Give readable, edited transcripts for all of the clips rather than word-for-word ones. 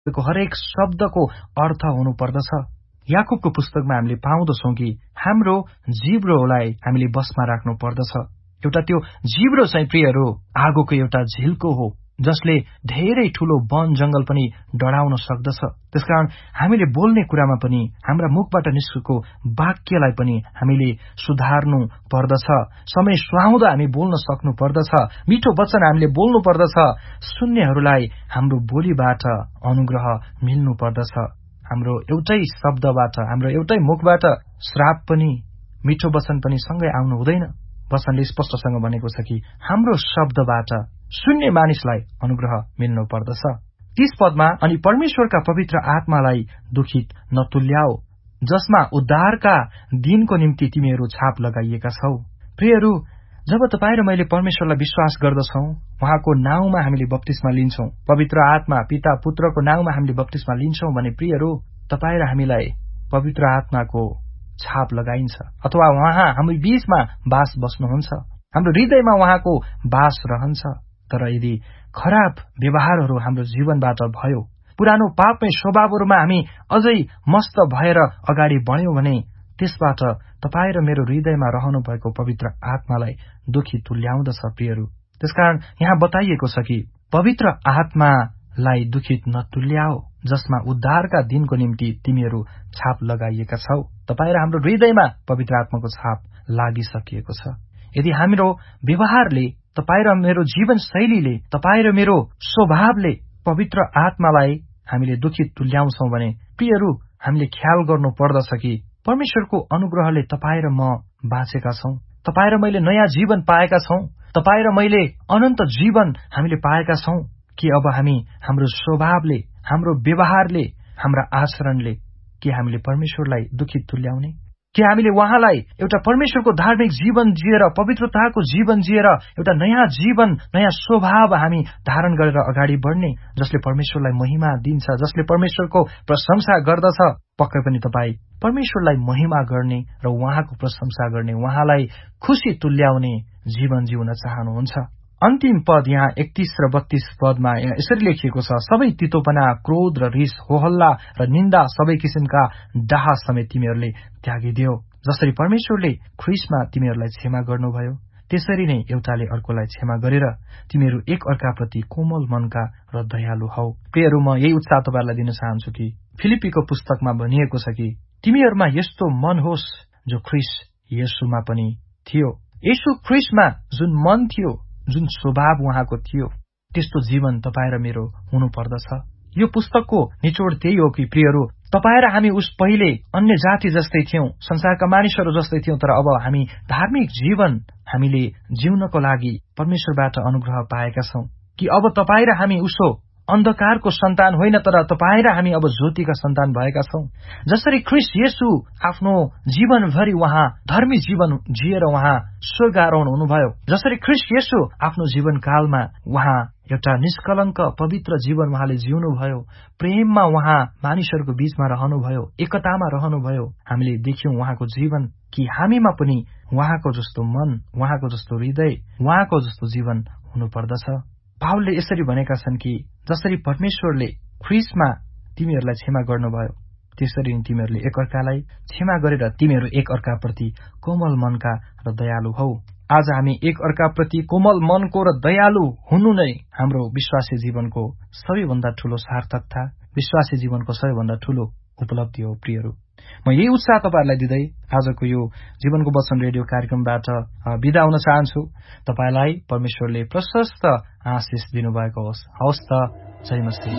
हरेक शब्दको अर्थ हुनुपर्दछ। याकुबको पुस्तकमा हामीले पाउँदछौं कि हाम्रो जिब्रोलाई हामीले बसमा राख्नु पर्दछ। एउटा त्यो जिब्रो चाहिँ प्रियहरू आगोको एउटा झिल्को हो, जसले धेरै ठूलो वन जंगल पनि डढाउन सक्दछ। त्यसकारण हामीले बोल्ने कुरामा पनि हाम्रा मुखबाट निस्केको वाक्यलाई पनि हामीले सुधार्नु पर्दछ। समय सुहाउँदा हामी बोल्न सक्नु पर्दछ। मिठो वचन हामीले बोल्नु पर्दछ। सुन्नेहरूलाई हाम्रो बोलीबाट अनुग्रह मिल्नु पर्दछ। हाम्रो एउटै शब्दबाट, हाम्रो एउटै मुखबाट श्राप पनि मिठो वचन पनि सँगै आउनु हुँदैन। वचनले स्पष्टसँग भनेको छ कि हाम्रो शब्दबाट सुन्ने मानिसलाई अनुग्रह मिल्नु पर्दछ। 30 पदमा अनि परमेश्वरका पवित्र आत्मालाई दुखित नतुल्याओ, जसमा उद्धारका दिनको निम्ति तिमीहरू छाप लगाइएका छौ। प्रियहरू, जब तपाईँ र मैले परमेश्वरलाई विश्वास गर्दछौं, उहाँको नाउँमा हामीले बप्तिस्मा लिन्छौं, पवित्र आत्मा पिता पुत्रको नाउँमा हामीले बप्तिस्मा लिन्छौं भने प्रियहरू, तपाईँ र हामीलाई पवित्र आत्माको छाप लगाइन्छ, अथवा उहाँ हामी बीचमा बास बस्नुहुन्छ, हाम्रो हृदयमा उहाँको बास रहन्छ। तर यदि खराब व्यवहारहरू हाम्रो जीवनबाट भयो, पुरानो पापमै स्वभावहरूमा हामी अझै मस्त भएर अगाडि बढ्यौं भने त्यसबाट तपाईँ र मेरो हृदयमा रहनु भएको पवित्र आत्मालाई दुखी तुल्याउँदछ। प्रियहरू, त्यसकारण यहाँ बताइएको छ कि पवित्र आत्मालाई दुखित नतुल्याओ, जसमा उद्धारका दिनको निम्ति तिमीहरू छाप लगाइएका छौ। तपाईँ र हाम्रो हृदयमा पवित्र आत्माको छाप लागिसकिएको छ। यदि हाम्रो व्यवहारले, तपाईँ र मेरो जीवन शैलीले, तपाईँ र मेरो स्वभावले पवित्र आत्मालाई हामीले दुखित तुल्याउँछौं भने प्रियहरू, हामीले ख्याल गर्नु पर्दछ कि परमेश्वरको अनुग्रहले तपाईँ र म बाँचेका छौं। तपाईँ र मैले नयाँ जीवन पाएका छौं। तपाईँ र मैले अनन्त जीवन हामीले पाएका छौं। कि अब हामी हाम्रो स्वभावले, हाम्रो व्यवहारले, हाम्रा आचरणले के हामीले परमेश्वरलाई दुखित तुल्याउने, कि हामीले उहाँलाई एउटा परमेश्वरको धार्मिक जीवन जिएर, पवित्रताको जीवन जिएर एउटा नयाँ जीवन, नयाँ स्वभाव हामी धारण गरेर अगाडि बढ्ने, जसले परमेश्वरलाई महिमा दिन्छ, जसले परमेश्वरको प्रशंसा गर्दछ। पक्कै पनि तपाईँ परमेश्वरलाई महिमा गर्ने र उहाँको प्रशंसा गर्ने, उहाँलाई खुशी तुल्याउने जीवन जिउन चाहनुहुन्छ। अन्तिम पद यहाँ 31 र 32 पदमा यहाँ यसरी लेखिएको छ, सबै तितोपना, क्रोध र रिस, होहल्ला र निन्दा, सबै किसिमका डाहा समेत तिमीहरूले त्यागिदेऊ। जसरी परमेश्वरले ख्रीष्टमा तिमीहरूलाई क्षमा गर्नुभयो, त्यसरी नै एउटाले अर्कोलाई क्षमा गरेर तिमीहरू एक अर्काप्रति कोमल मनका र दयालु हौ। प्रियहरू, म यही उत्साह तपाईहरूलाई दिन चाहन्छु कि फिलिप्पीको पुस्तकमा भनिएको छ कि तिमीहरूमा यस्तो मन होस् जो ख्रीष्ट येशूमा पनि थियो। येशू ख्रीष्टमा जुन मन थियो, जुन स्वभाव उहाँको थियो, त्यस्तो जीवन तपाईँ र मेरो हुनुपर्दछ। यो पुस्तकको निचोड त्यही हो कि प्रियहरू, तपाईँ र हामी उस पहिले अन्य जाति जस्तै थियौं, संसारका मानिसहरू जस्तै थियौं, तर अब हामी धार्मिक जीवन हामीले जिउनको लागि परमेश्वरबाट अनुग्रह पाएका छौं। कि अब तपाईँ र हामी उसो अन्धकारको सन्तान होइन, तर तपाईँ र हामी अब ज्योतिका सन्तान भएका छौं। जसरी ख्रीष्ट येशू आफ्नो जीवनभरि उहाँ धर्मी जीवन जिएर उहाँ स्वर्ग आरोहण हुनुभयो, जसरी ख्रीष्ट येशू आफ्नो जीवनकालमा उहाँ एउटा निष्कलङ्क पवित्र जीवन उहाँले जिउनुभयो, प्रेममा उहाँ मानिसहरूको बीचमा रहनुभयो, एकतामा रहनुभयो। हामीले देख्यौं उहाँको जीवन कि हामीमा पनि उहाँको जस्तो मन, उहाँको जस्तो हृदय, उहाँको जस्तो जीवन हुनुपर्दछ। पावलले यसरी भनेका छन् कि जसरी परमेश्वरले ख्रीष्टमा तिमीहरूलाई क्षमा गर्नुभयो, त्यसरी नै तिमीहरूले एकअर्कालाई क्षमा गरेर तिमीहरू एकअर्काप्रति कोमल मनका र दयालु हौ। आज हामी एकअर्काप्रति कोमल मनको र दयालु हुनु नै हाम्रो विश्वासी जीवनको सबैभन्दा ठूलो सार्थकता, विश्वासी जीवनको सबैभन्दा ठूलो उपलब्धि हो। प्रियहरू, म यही उत्साह तपाईहरूलाई दिँदै आजको यो जीवनको वचन रेडियो कार्यक्रमबाट बिदा हुन चाहन्छु। तपाईलाई परमेश्वरले प्रशस्त आशिष दिनुभएको होस्। हवस् त, जय मसीह।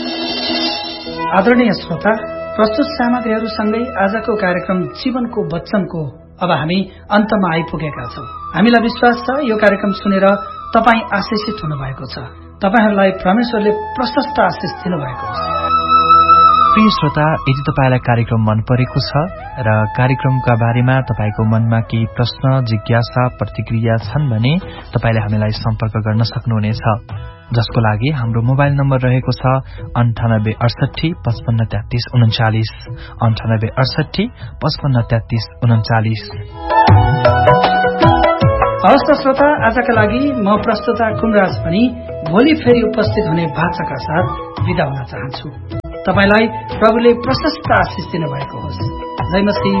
आदरणीय श्रोता, प्रस्तुत सामग्रीहरूसँगै आजको कार्यक्रम जीवनको वचनको अब हामी अन्तमा आइपुगेका छौं। हामीलाई विश्वास छ यो कार्यक्रम सुनेर तपाई आशिषित हुनुभएको छ। तपाईहरूलाई परमेश्वरले प्रशस्त आशिष दिनुभएको छ। प्रिय श्रोता, यदि तपाईलाई कार्यक्रम मन परेको छ र कार्यक्रमका बारेमा तपाईको मनमा केही प्रश्न, जिज्ञासा, प्रतिक्रिया छन् भने तपाईले हामीलाई सम्पर्क गर्न सक्नुहुनेछ, जसको लागि हाम्रो मोबाइल नम्बर रहेको छ 98 68 55 33 39, 98 68 55 33 39। हवस् त श्रोता, आजका लागि म प्रस्तुता कुमराज पनि भोलि फेरि उपस्थित हुने भाषाका साथ बिदा हुन चाहन्छु। तपाईलाई प्रभुले प्रशस्त आशिष दिनु भएको होस्। जय मसीह।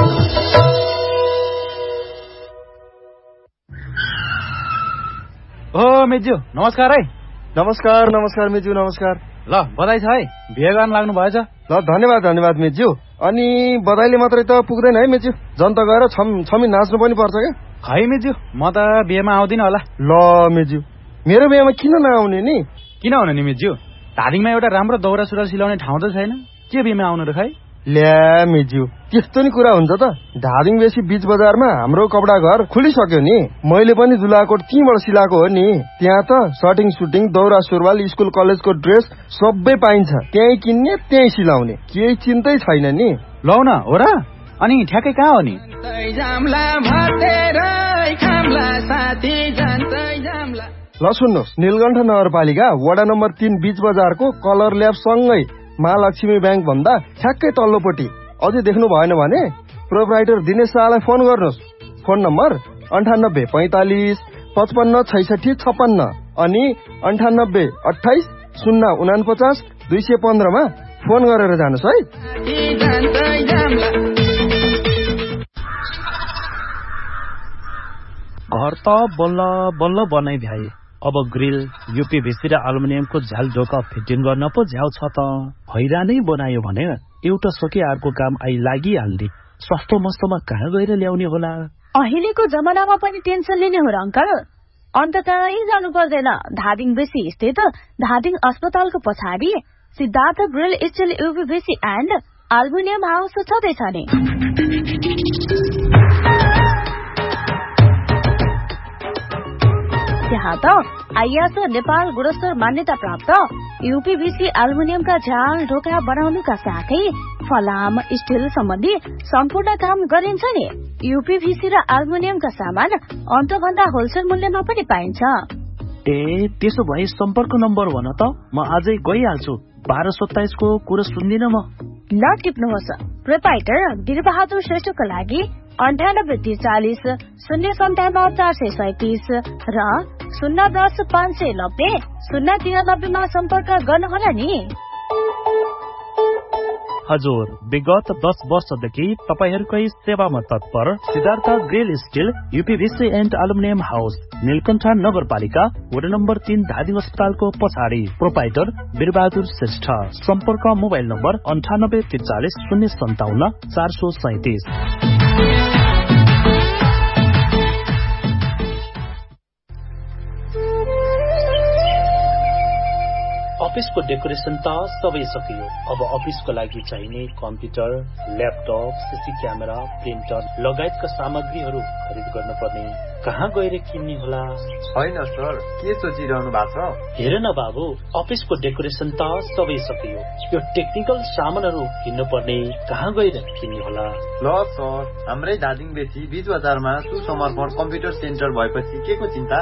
ओ मेज्यू नमस्कार है। नमस्कार नमस्कार मेज्यू नमस्कार। ल बधाई छ है, बिहे गर्न लाग्नु भएछ। ल धन्यवाद धन्यवाद मेज्यू। अनि बधाईले मात्रै त पुग्दैन है मेज्यू, जनता गएर छमी नाच्नु पनि पर्छ क्या। खै मेज्यू, म त बिहेमा आउँदिन होला। ल मेज्यू, मेरो बिहेमा किन नआउने नि? किन हुन नि मेज्यू, धादिङमा एउटा राम्रो दौरा सुरुवाल सिलाउने ठाउँ त छैन, के बिहेमा आउनु र खै? ल्या मेज्यू, त्यस्तो नि कुरा हुन्छ त। धादिङ बेसी बीच बजारमा हाम्रो कपडा घर खुलिसक्यो नि। मैले पनि जुलाकोट त्यहीँबाट सिलाएको हो नि। त्यहाँ त सर्टिङ सुटिङ दौरा सुरुवाल स्कुल कलेजको ड्रेस सबै पाइन्छ। त्यहीँ किन्ने त्यहीँ सिलाउने, केही चिन्तै छैन नि। लौ न हो र। अनि ठ्याक्कै कहाँ हो नि? ल सुन्नुहोस्, नीलकण्ठ नगरपालिका वडा नम्बर 3 बीच बजारको कलर ल्याब सँगै महालक्ष्मी ब्याङ्क भन्दा ठ्याक्कै तल्लोपट्टि। अझै देख्नु भएन भने प्रोपराइटर दिनेश शाहलाई फोन गर्नुहोस्। फोन नम्बर 98 45 55 66 56 अनि 98 28 049 215 मा फोन गरेर जानुहोस् है। घर त बल्ल बल्ल बनाइ भ्याए, अब ग्रिल यूपीभीसी र एल्युमिनियमको झ्याल ढोका फिटिङ गर्न पो झ्याउ छ त। हैरानै बनायो भने एउटा सके अर्को काम लागिहाल्ने। सस्तो मस्तोमा कहाँ गएर ल्याउने होला? अहिलेको जमानामा पनि टेन्सन लिने हो र अंकल? अन्त कहीँ जानु पर्दैन। धादिङ बेसी स्थित धादिङ अस्पतालको पछाडि Siddhartha grill still यूपीभीसी and aluminium house छँदैछ नि। त्यहाँ त आइएसओ नेपाल गुणस्तर मान्यता प्राप्त यूपीभीसी एल्युमिनियमका झ्याल ढोका बनाउनुका साथै फलाम स्टिल सम्बन्धी सम्पूर्ण काम गरिन्छ नि। यूपीभीसी र एल्युमिनियमका सामान अन्तभन्दा होलसेल मूल्यमा पनि पाइन्छ। ए त्यसो भए सम्पर्क नम्बर भन त, म आजै गइहाल्छु। 1227 को कुरा सुन्दिन म। ल टिप्नुहोस्। प्रोपाइटर वीरबहादुर श्रेष्ठको लागि 9843 057 437 र 010 590 093 मा सम्पर्क गर्नुहोला नि। हजुर, विगत 10 वर्षदेखि तपाईहरुकै सेवामा तत्पर Siddhartha grill still यूपीभीसी and aluminium house, Neelkanth नगरपालिका वडा नम्बर 3 धादिङ अस्पतालको पछाडि। प्रोपाइटर वीरबहादुर श्रेष्ठ। सम्पर्क मोबाइल नम्बर 9843 057 437। अफिसको डेकोरेसन त सबै सकियो। अब अफिसको लागि चाहिने computer, laptop, CC camera, printer लगायतका सामग्रीहरू खरिद गर्न पर्ने। कहाँ गएर किन्ने होला? होइन सर, के सोचिरहनु भएको छ? हेर न बाबु, अफिसको डेकोरेसन त सबै सकियो, यो टेक्निकल सामानहरू किन्नु पर्ने। कहाँ गएर किन्ने होला? ल सर, हाम्रै धादिङ बेसी बीच बजारमा सुसमर्पण कम्प्युटर सेन्टर भएपछि के को चिन्ता?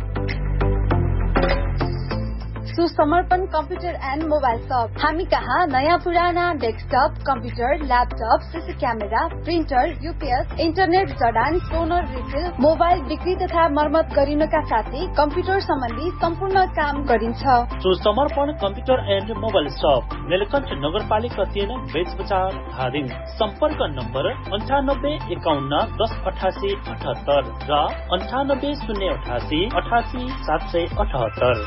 सुसमर्पण कम्प्युटर एन्ड मोबाइल शप। हामी कहाँ नयाँ पुराना desktop, computer, laptop, CC camera, printer, UPS, internet जडान, टोनर रिफिल, मोबाइल बिक्री तथा मर्मत गरिनका साथै कम्प्युटर सम्बन्धी सम्पूर्ण काम गरिन्छ। सुसमर्पण कम्प्युटर एन्ड मोबाइल शप, नीलकण्ठ नगरपालिका 3 बेच बजार धादिङ। सम्पर्क नम्बर 98 51 10 88 78 र 98 088 88 778।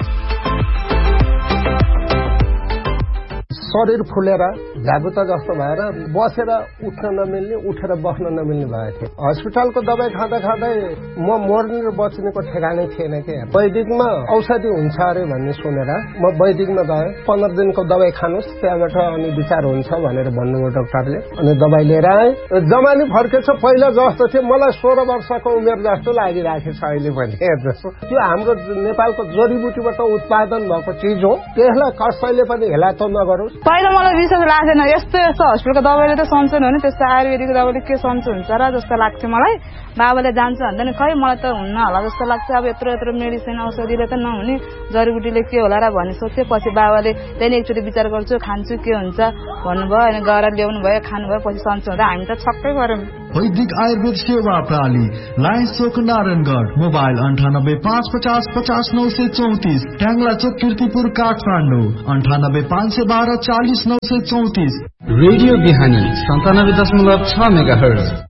शरीर फुलेर झाबुता जस्तो भएर बसेर उठ्न नमिल्ने, उठेर बस्न नमिल्ने भएको थियो। हस्पिटलको दबाई खाँदा खाँदै म मर्ने र बच्नेको ठेगानै थिएन के। वैदिकमा औषधि हुन्छ अरे भन्ने सुनेर म वैदिकमा गएँ। 15 दिनको दबाई खानुहोस्, त्यहाँबाट अनि विचार हुन्छ भनेर भन्नुभयो डाक्टरले। अनि दबाई लिएर आएँ। जमानी फर्केछ, पहिला जस्तो थियो। मलाई 16 वर्षको उमेर जस्तो लागिरहेको छ अहिले पनि। त्यो हाम्रो नेपालको जडीबुटीबाट उत्पादन भएको चिज हो, त्यसलाई कसैले पनि हेला त नगरोस्। पहिला मलाई विश्वास लाग्थेन, यस्तो हस्पिटलको दबाईले त सन्चो हुने, त्यस्तो आयुर्वेदिकको दबाईले के सन्चो हुन्छ र जस्तो लाग्थ्यो मलाई। बाबाले जान्छ भन्दा नि खै मलाई त हुन्न होला जस्तो लाग्छ। अब यत्रो मेडिसिन औषधिले त नहुने, जडीबुटीले के होला र भन्ने सोचे। पछि बाबाले त्यही एकचोटि विचार गर्छु, खान्छु के हुन्छ भन्नुभयो। अनि गएर ल्याउनु भयो, खानुभयो, पछि सन्चो हुँदा हामी त छक्कै पऱ्यौँ। वैदिक आयुर्वेद सेवा प्रणाली, लायन्स चोक नारायणगढ, मोबाइल 9855050934, ट्याङ्ला चोक कीर्तिपुर काठमाडौँ 985112 40934। रेडियो बिहानी 97.6 मेगाहर्ज।